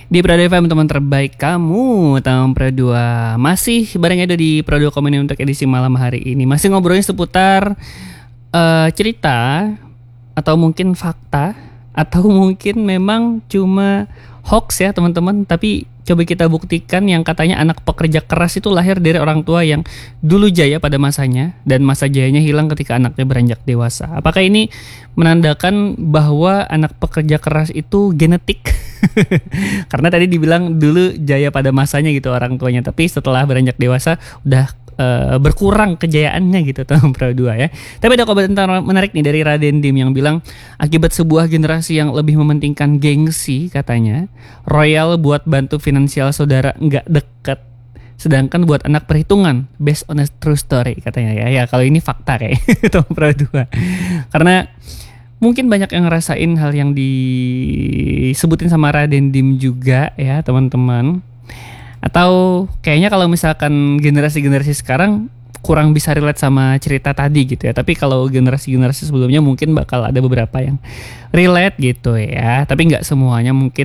Di Prado FM teman terbaik kamu, tahun Pro 2. Masih bareng Edo di Pro 2 Comedy untuk edisi malam hari ini. Masih ngobrolin seputar cerita atau mungkin fakta atau mungkin memang cuma hoax ya teman-teman. Tapi coba kita buktikan yang katanya anak pekerja keras itu lahir dari orang tua yang dulu jaya pada masanya dan masa jayanya hilang ketika anaknya beranjak dewasa. Apakah ini menandakan bahwa anak pekerja keras itu genetik? Karena tadi dibilang dulu jaya pada masanya gitu orang tuanya, tapi setelah beranjak dewasa udah berkurang kejayaannya gitu tahun Pro 2 ya. Tapi ada komentar menarik nih dari Raden Dim yang bilang akibat sebuah generasi yang lebih mementingkan gengsi katanya, royal buat bantu finansial saudara nggak deket, sedangkan buat anak perhitungan based on a true story katanya ya. Ya kalau ini fakta kayak tahun Pro 2. Karena mungkin banyak yang ngerasain hal yang disebutin sama Raden Dim juga ya teman-teman. Atau kayaknya kalau misalkan generasi-generasi sekarang kurang bisa relate sama cerita tadi gitu ya. Tapi kalau generasi-generasi sebelumnya mungkin bakal ada beberapa yang relate gitu ya. Tapi nggak semuanya mungkin